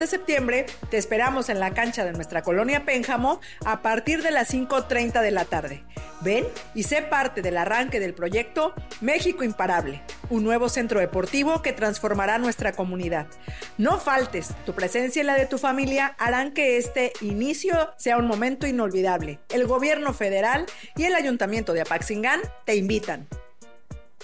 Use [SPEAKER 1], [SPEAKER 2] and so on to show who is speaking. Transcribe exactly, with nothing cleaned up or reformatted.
[SPEAKER 1] de septiembre te esperamos en la cancha de nuestra colonia Pénjamo a partir de las cinco treinta de la tarde. Ven y sé parte del arranque del proyecto México Imparable, un nuevo centro deportivo que transformará nuestra comunidad. No faltes, tu presencia y la de tu familia harán que este inicio sea un momento inolvidable. El gobierno federal y el ayuntamiento de Apaxingán te invitan.